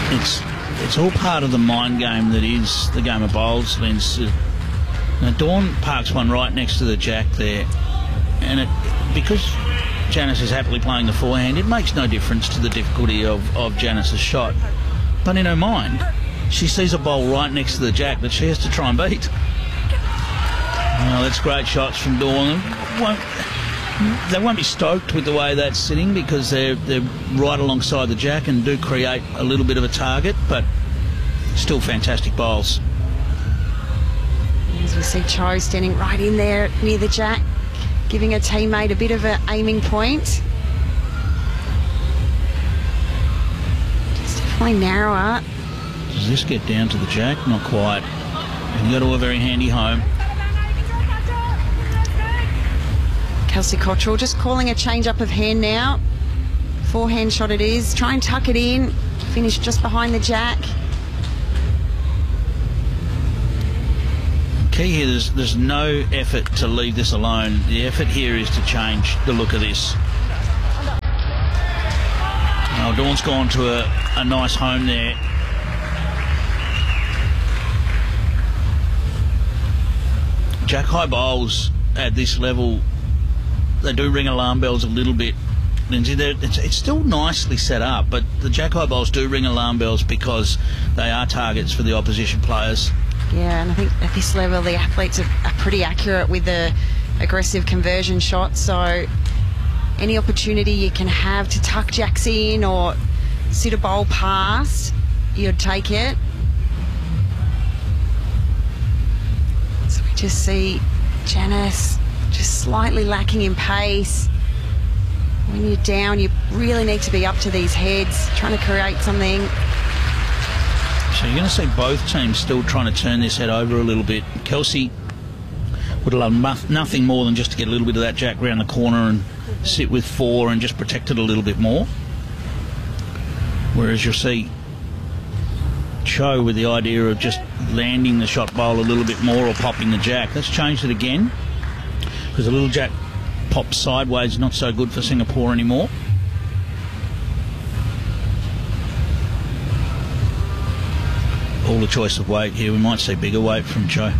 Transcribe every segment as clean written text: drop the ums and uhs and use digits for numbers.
It's all part of the mind game that is the game of bowls, Linz. Now, Dawn parks one right next to the jack there, and because Janice is happily playing the forehand, it makes no difference to the difficulty of Janice's shot. But in her mind, she sees a bowl right next to the jack that she has to try and beat. Well, that's great shots from Dawn. They won't be stoked with the way that's sitting because they're right alongside the jack and do create a little bit of a target, but still fantastic bowls. As we see Cho standing right in there near the jack, giving a teammate a bit of an aiming point. Just definitely narrower. Does this get down to the jack? Not quite. And go to a very handy home. Kelsey Cottrell just calling a change up of hand now. Forehand shot it is. Try and tuck it in. Finish just behind the jack. Key here, there's no effort to leave this alone. The effort here is to change the look of this. Oh, Dawn's gone to a nice home there. Jack high bowls at this level, they do ring alarm bells a little bit, Lindsay. It's still nicely set up, but the jack high bowls do ring alarm bells because they are targets for the opposition players. Yeah, and I think at this level the athletes are pretty accurate with the aggressive conversion shots, so any opportunity you can have to tuck jacks in or sit a bowl past, you'd take it. So we just see Janice just slightly lacking in pace. When you're down, you really need to be up to these heads, trying to create something. So you're going to see both teams still trying to turn this head over a little bit. Kelsey would have loved nothing more than just to get a little bit of that jack round the corner and sit with 4 and just protect it a little bit more. Whereas you'll see Cho with the idea of just landing the shot bowl a little bit more or popping the jack. Let's change it again, because a little jack pop sideways not so good for Singapore anymore. All the choice of weight here. We might see bigger weight from Cho.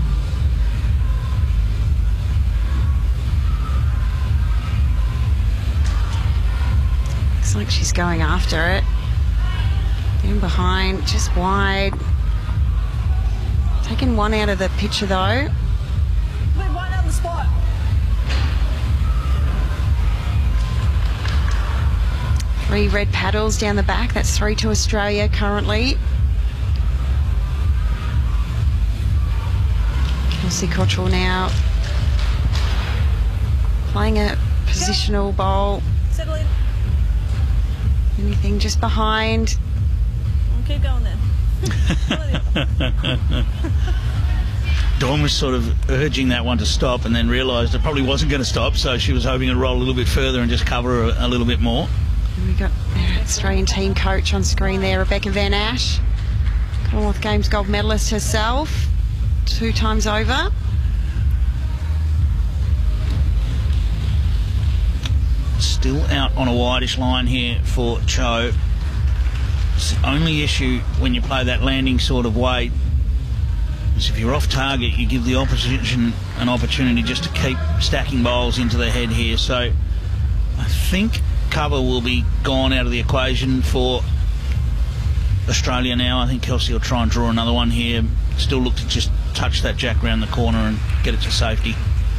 Looks like she's going after it. In behind, just wide. Taking one out of the picture though. Put one on the spot. Three red paddles down the back. That's 3 to Australia currently. Kelsey Cottrell now playing a positional bowl. Settle in. Anything just behind. Keep going then. Dawn was sort of urging that one to stop and then realised it probably wasn't going to stop, so she was hoping to roll a little bit further and just cover a little bit more. And we got our Australian team coach on screen there, Rebecca Van Ash, Commonwealth Games gold medalist herself, 2 times over. Still out on a wideish line here for Cho. It's the only issue when you play that landing sort of weight is if you're off target, you give the opposition an opportunity just to keep stacking bowls into the head here. So I think cover will be gone out of the equation for Australia now. I think Kelsey will try and draw another one here. Still look to just touch that jack round the corner and get it to safety.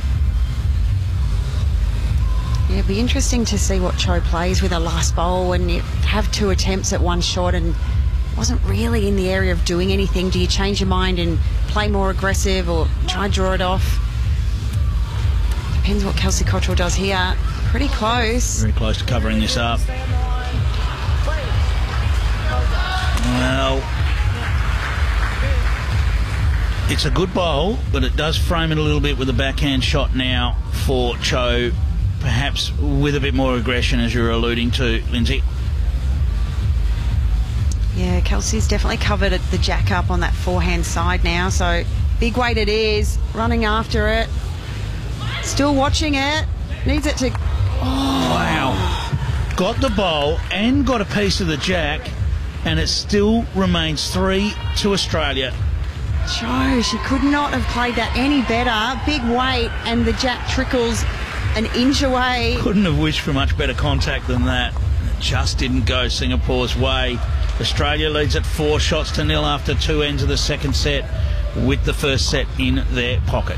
Yeah, it'd be interesting to see what Cho plays with her last bowl when you have 2 attempts at one shot and wasn't really in the area of doing anything. Do you change your mind and play more aggressive or try and draw it off? Depends what Kelsey Cottrell does here. Pretty close. Very close to covering this up. Well, it's a good bowl, but it does frame it a little bit with a backhand shot now for Cho, perhaps with a bit more aggression, as you're alluding to, Lindsay. Yeah, Kelsey's definitely covered the jack up on that forehand side now, so big weight it is, running after it, still watching it, needs it to... Oh. Wow. Got the bowl and got a piece of the jack, and it still remains 3 to Australia. Joe, she could not have played that any better. Big weight, and the jack trickles an inch away. Couldn't have wished for much better contact than that. It just didn't go Singapore's way. Australia leads at 4-0 after 2 ends of the second set, with the first set in their pocket.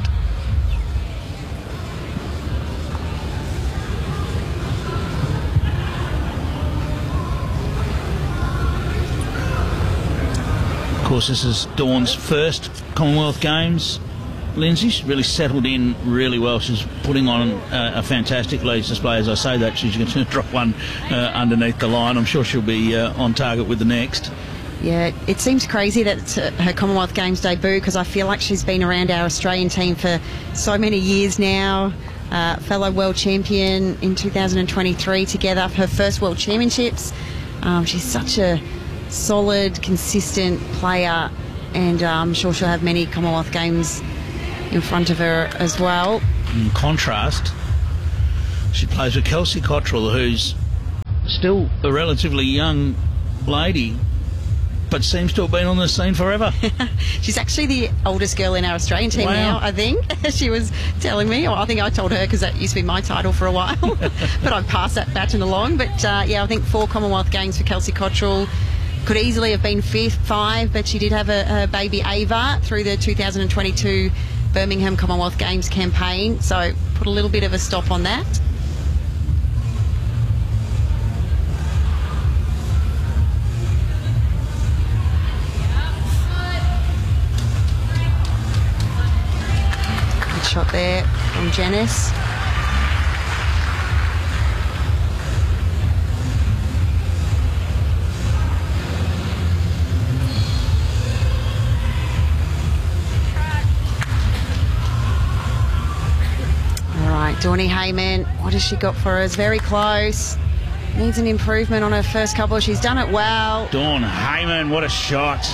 Of course, this is Dawn's first Commonwealth Games. Lindsay, she's really settled in really well. She's putting on a fantastic leads display. As I say that, she's going to drop one underneath the line. I'm sure she'll be on target with the next. Yeah, it seems crazy that it's her Commonwealth Games debut, because I feel like she's been around our Australian team for so many years now. Fellow world champion in 2023 together, her first World Championships. She's such a solid, consistent player, and I'm sure she'll have many Commonwealth Games in front of her as well. In contrast, she plays with Kelsey Cottrell, who's still a relatively young lady, but seems to have been on the scene forever. She's actually the oldest girl in our Australian team now, I think. She was telling me, or I think I told her, because that used to be my title for a while, but I've passed that baton along. But yeah, I think 4 Commonwealth Games for Kelsey Cottrell. Could easily have been 5, but she did have a baby Ava through the 2022 Birmingham Commonwealth Games campaign, so put a little bit of a stop on that. Good shot there from Janice. Dawnie Hayman, what has she got for us? Very close. Needs an improvement on her first couple. She's done it well. Dawn Hayman, what a shot.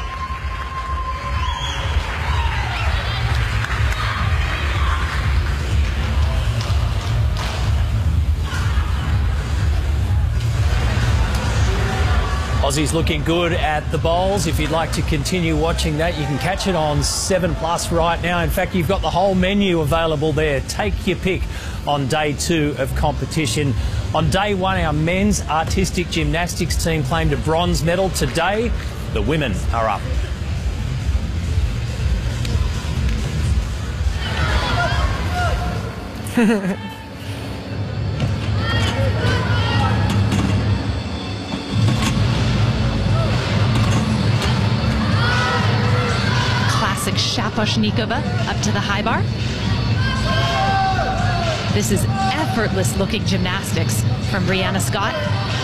Aussies looking good at the bowls. If you'd like to continue watching that, you can catch it on 7plus right now. In fact, you've got the whole menu available there. Take your pick on day 2 of competition. On day 1, our men's artistic gymnastics team claimed a bronze medal. Today, the women are up. Shaposhnikova up to the high bar. This is effortless looking gymnastics from Brianna Scott.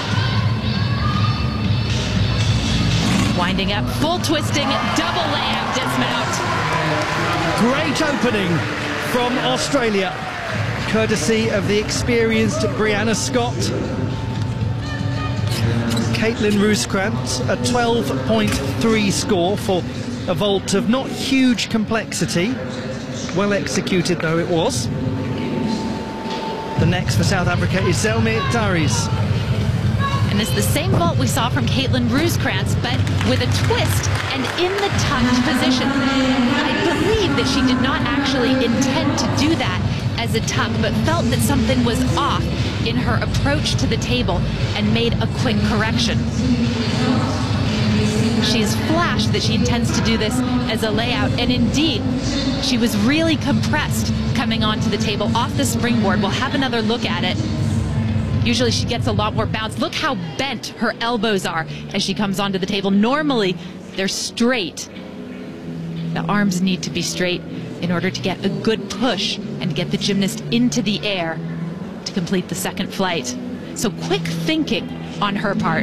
Winding up, full twisting, double layout dismount. Great opening from Australia, courtesy of the experienced Brianna Scott. Caitlin Rooskrantz, a 12.3 score for a vault of not huge complexity, well executed though it was. The next for South Africa is Zelmi Daries. And it's the same vault we saw from Caitlin Rooskrantz, but with a twist and in the tucked position. I believe that she did not actually intend to do that as a tuck, but felt that something was off in her approach to the table and made a quick correction. She has flashed that she intends to do this as a layout, and indeed, she was really compressed coming onto the table off the springboard. We'll have another look at it. Usually she gets a lot more bounce. Look how bent her elbows are as she comes onto the table. Normally, they're straight. The arms need to be straight in order to get a good push and get the gymnast into the air to complete the second flight. So quick thinking on her part.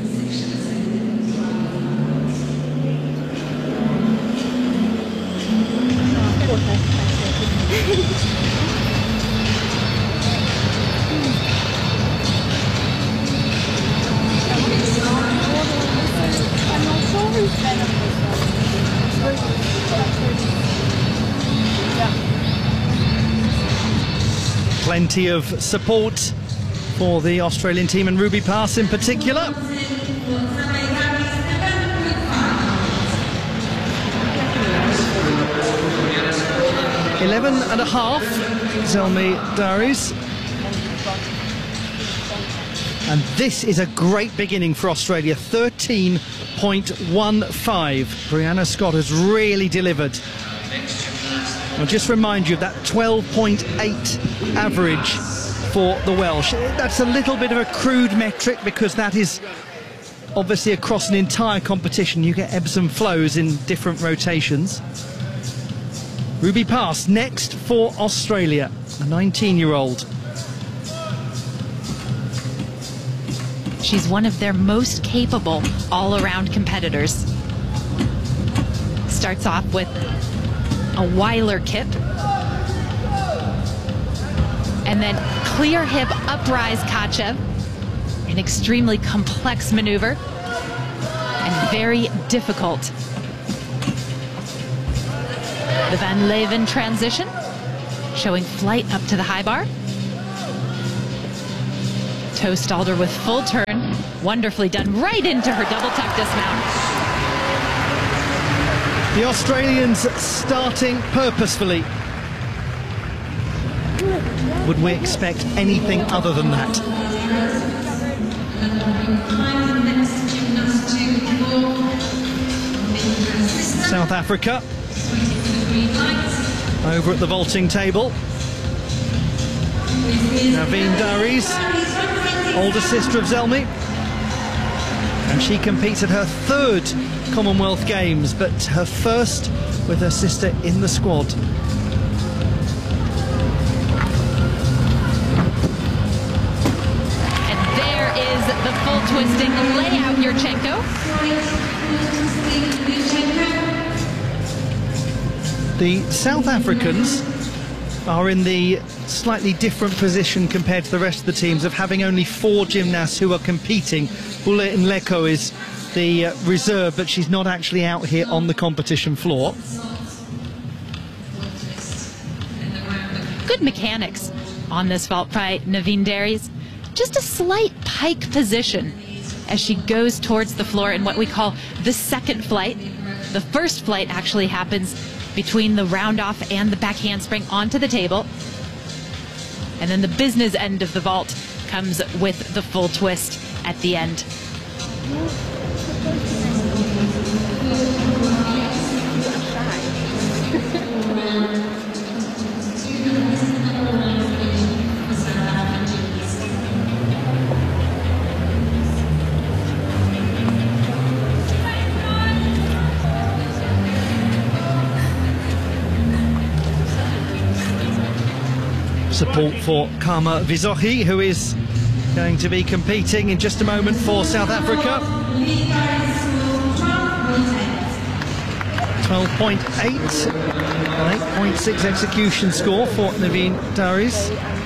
Plenty of support for the Australian team and Ruby Pass in particular. 11.5, Zelmi Daris. And this is a great beginning for Australia, 13.15. Brianna Scott has really delivered. I'll just remind you of that 12.8 average for the Welsh. That's a little bit of a crude metric because that is obviously across an entire competition. You get ebbs and flows in different rotations. Ruby Pass next for Australia, a 19-year-old. She's one of their most capable all-around competitors. Starts off with a Weiler kip. And then clear hip uprise Kachev. An extremely complex maneuver. And very difficult. The Van Leven transition. Showing flight up to the high bar. Toe Stalder with full turn. Wonderfully done, right into her double tuck dismount. The Australians starting purposefully. Would we expect anything other than that? South Africa over at the vaulting table. Naveen Daris, older sister of Zelmi, and she competes at her third Commonwealth Games, but her first with her sister in the squad. And there is the full twisting layout, Yurchenko. The South Africans are in the slightly different position compared to the rest of the teams of having only 4 gymnasts who are competing. Bula Nleko is the reserve, but she's not actually out here on the competition floor. Good mechanics on this vault by Naveen Daris. Just a slight pike position as she goes towards the floor in what we call the second flight. The first flight actually happens between the round off and the back handspring onto the table. And then the business end of the vault comes with the full twist at the end. Support for Karma Vizohi, who is going to be competing in just a moment for South Africa. 12.8, an 8.6 execution score for Naveen Daris.